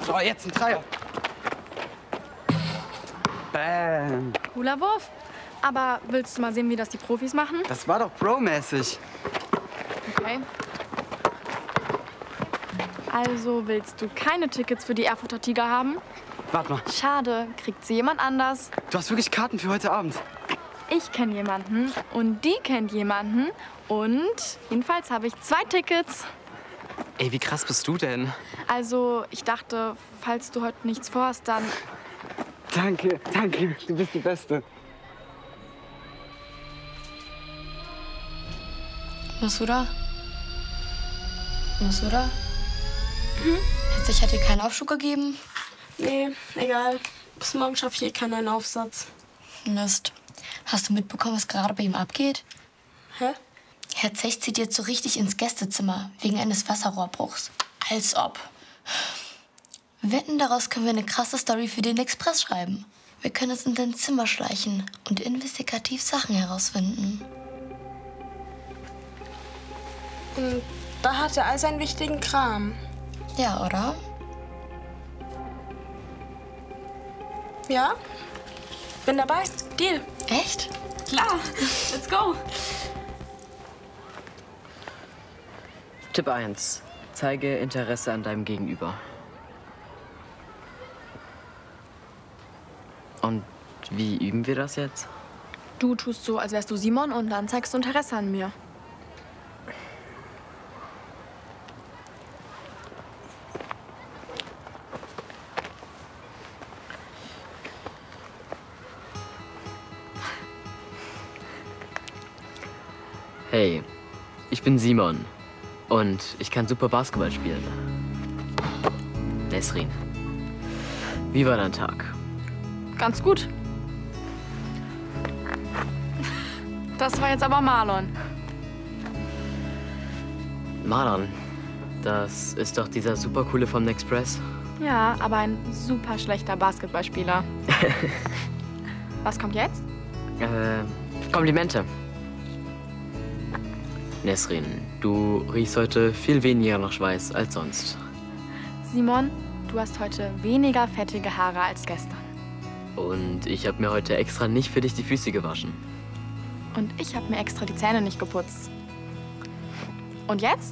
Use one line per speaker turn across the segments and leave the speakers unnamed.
So, jetzt ein Dreier. Bam.
Cooler Wurf. Aber willst du mal sehen, wie das die Profis machen?
Das war doch Pro-mäßig.
Okay. Also willst du keine Tickets für die Erfurter Tiger haben?
Warte mal.
Schade, kriegt sie jemand anders.
Du hast wirklich Karten für heute Abend.
Ich kenne jemanden und die kennt jemanden. Und jedenfalls habe ich 2 Tickets.
Ey, wie krass bist du denn?
Also ich dachte, falls du heute nichts vorhast, dann...
Danke, danke. Du bist die Beste.
Masura? Masura? Ich hätte dir keinen Aufschub gegeben.
Nee, egal. Bis morgen schaffe ich hier keinen neuen Aufsatz.
Mist. Hast du mitbekommen, was gerade bei ihm abgeht?
Hä?
Herr Zech zieht jetzt so richtig ins Gästezimmer wegen eines Wasserrohrbruchs. Als ob. Wetten, daraus können wir eine krasse Story für den Express schreiben. Wir können uns in dein Zimmer schleichen und investigativ Sachen herausfinden.
Und da hat er all seinen wichtigen Kram.
Ja, oder?
Ja? Bin dabei. Deal.
Echt?
Klar. Let's go.
Tipp 1. Zeige Interesse an deinem Gegenüber. Und wie üben wir das jetzt?
Du tust so, als wärst du Simon und dann zeigst du Interesse an mir.
Hey, ich bin Simon und ich kann super Basketball spielen. Nesrin, wie war dein Tag?
Ganz gut. Das war jetzt aber Marlon.
Marlon, das ist doch dieser super coole vom Express.
Ja, aber ein super schlechter Basketballspieler. Was kommt jetzt?
Komplimente. Nesrin, du riechst heute viel weniger nach Schweiß als sonst.
Simon, du hast heute weniger fettige Haare als gestern.
Und ich habe mir heute extra nicht für dich die Füße gewaschen.
Und ich habe mir extra die Zähne nicht geputzt. Und jetzt?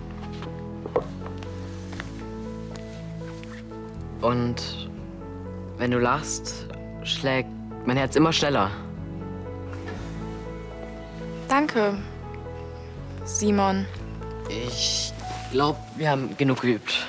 Und wenn du lachst, schlägt mein Herz immer schneller.
Danke, Simon.
Ich glaube, wir haben genug geübt.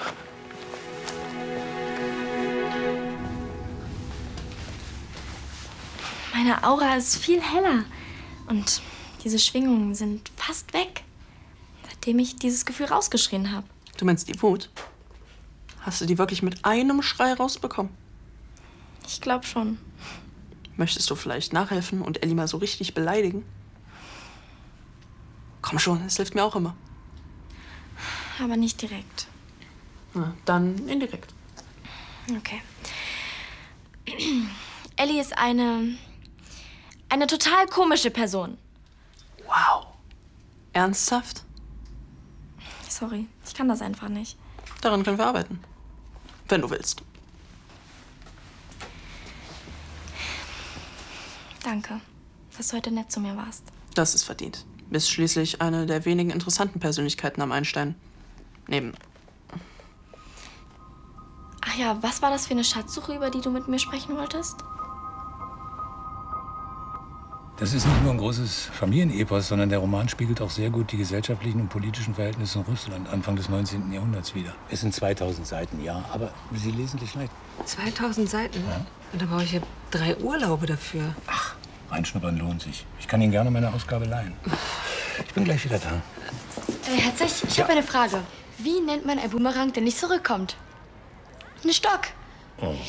Meine Aura ist viel heller. Und diese Schwingungen sind fast weg, seitdem ich dieses Gefühl rausgeschrien habe.
Du meinst die Wut? Hast du die wirklich mit einem Schrei rausbekommen?
Ich glaube schon.
Möchtest du vielleicht nachhelfen und Ellie mal so richtig beleidigen? Komm schon, es hilft mir auch immer.
Aber nicht direkt.
Na, dann indirekt.
Okay. Ellie ist eine total komische Person.
Wow. Ernsthaft?
Sorry, ich kann das einfach nicht.
Daran können wir arbeiten. Wenn du willst.
Danke, dass du heute nett zu mir warst.
Das ist verdient. Bist schließlich eine der wenigen interessanten Persönlichkeiten am Einstein. Neben.
Ach ja, was war das für eine Schatzsuche, über die du mit mir sprechen wolltest?
Das ist nicht nur ein großes Familienepos, sondern der Roman spiegelt auch sehr gut die gesellschaftlichen und politischen Verhältnisse in Russland Anfang des 19. Jahrhunderts wider.
Es sind 2000 Seiten, ja, aber Sie lesen sich leicht.
2000 Seiten?
Ja.
Und da brauche ich ja 3 Urlaube dafür.
Ach, reinschnuppern lohnt sich. Ich kann Ihnen gerne meine Ausgabe leihen.
Ich bin gleich wieder da.
Herr Zech, ich habe eine Frage. Wie nennt man ein Boomerang, der nicht zurückkommt? Ein Stock.
Oh.